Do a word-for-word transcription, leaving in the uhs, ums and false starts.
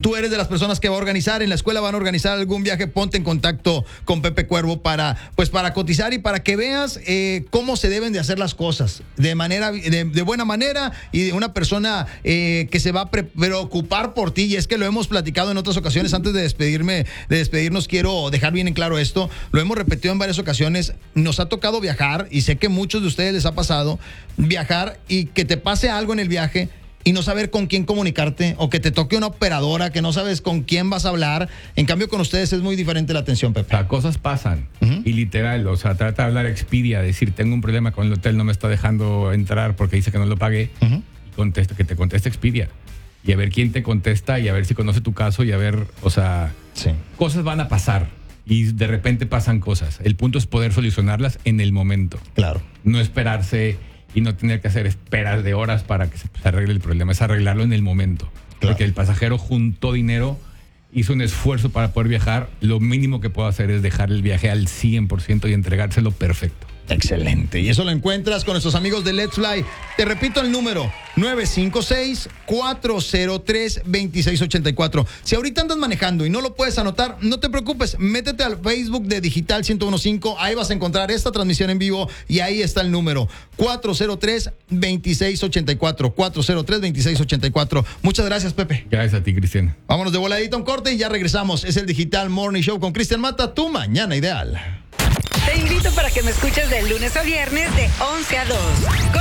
tú eres de las personas que va a organizar, en la escuela van a organizar algún viaje, ponte en contacto con Pepe Cuervo para, pues, para cotizar y para que veas eh, cómo se deben de hacer las cosas de manera, de, de buena manera y de una persona eh, que se va a pre- preocupar por ti. Y es que lo hemos platicado en otras ocasiones. Antes de despedirme, de despedirnos, quiero dejar bien en claro esto. Lo hemos repetido en varias ocasiones. Nos ha tocado viajar y sé que muchos de ustedes les ha pasado viajar y que te pase algo en el viaje y no saber con quién comunicarte, o que te toque una operadora que no sabes con quién vas a hablar. En cambio, con ustedes es muy diferente la atención, Pepe. O sea, cosas pasan. Ujú. Y literal, o sea, trata de hablar a Expedia, decir, tengo un problema con el hotel, no me está dejando entrar porque dice que no lo pagué. Uh-huh. Y contesta, que te conteste Expedia. Y a ver quién te contesta y a ver si conoce tu caso y a ver, o sea, Sí. cosas van a pasar. Y de repente pasan cosas. El punto es poder solucionarlas en el momento. Claro. No esperarse y no tener que hacer esperas de horas para que se pues, arregle el problema. Es arreglarlo en el momento. Claro. Porque el pasajero juntó dinero, hizo un esfuerzo para poder viajar. Lo mínimo que puedo hacer es dejar el viaje al cien por ciento y entregárselo perfecto. Excelente. Y eso lo encuentras con nuestros amigos de Let's Fly. Te repito el número: nueve cinco seis, cuatro cero tres, dos seis ocho cuatro. Si ahorita andas manejando y no lo puedes anotar, no te preocupes. Métete al Facebook de Digital ciento quince. Ahí vas a encontrar esta transmisión en vivo y ahí está el número: cuatro cero tres, dos seis ocho cuatro. cuatro cero tres, dos seis ocho cuatro. Muchas gracias, Pepe. Gracias a ti, Cristian. Vámonos de voladita a un corte y ya regresamos. Es el Digital Morning Show con Cristian Mata, tu mañana ideal. Te invito para que me escuches de lunes a viernes de once a dos.